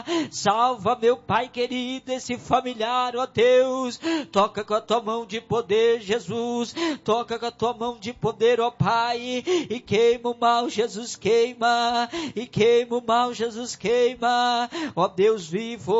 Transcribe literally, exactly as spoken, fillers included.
Salva, meu Pai querido, esse familiar, ó Deus. Toca com a tua mão de poder, Jesus. Toca com a tua mão de poder, ó Pai. E queima o mal, Jesus, queima. E queima o mal, Jesus, queima. Ó Deus vivo.